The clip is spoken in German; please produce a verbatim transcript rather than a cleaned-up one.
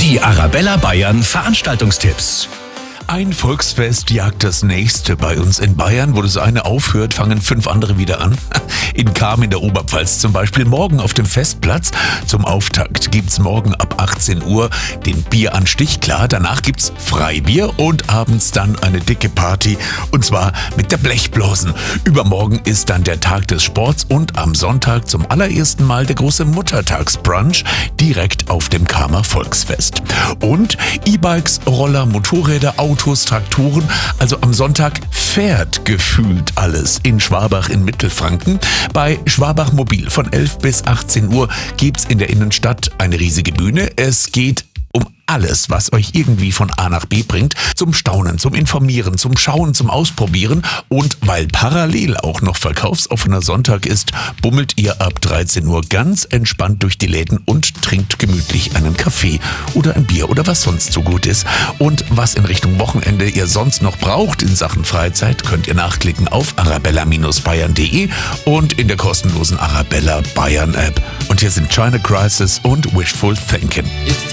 Die Arabella Bayern Veranstaltungstipps. Ein Volksfest jagt das nächste bei uns in Bayern. Wo das eine aufhört, fangen fünf andere wieder an. In Cham in der Oberpfalz zum Beispiel. Morgen auf dem Festplatz zum Auftakt gibt's morgen ab achtzehn Uhr den Bieranstich. Klar, danach gibt's Freibier und abends dann eine dicke Party. Und zwar mit der Blechblasen. Übermorgen ist dann der Tag des Sports und am Sonntag zum allerersten Mal der große Muttertagsbrunch direkt auf dem Chamer Volksfest. Und E-Bikes, Roller, Motorräder, Autos, Traktoren, also am Sonntag fährt gefühlt alles in Schwabach in Mittelfranken. Bei Schwabach Mobil von elf bis achtzehn Uhr gibt's in der Innenstadt eine riesige Bühne. Es geht um alles, was euch irgendwie von A nach B bringt, zum Staunen, zum Informieren, zum Schauen, zum Ausprobieren. Und weil parallel auch noch verkaufsoffener Sonntag ist, bummelt ihr ab dreizehn Uhr ganz entspannt durch die Läden und trinkt gemütlich einen Kaffee oder ein Bier oder was sonst so gut ist. Und was in Richtung Wochenende ihr sonst noch braucht in Sachen Freizeit, könnt ihr nachklicken auf arabella Bindestrich bayern punkt de und in der kostenlosen Arabella Bayern App. Und hier sind China Crisis und Wishful Thinking.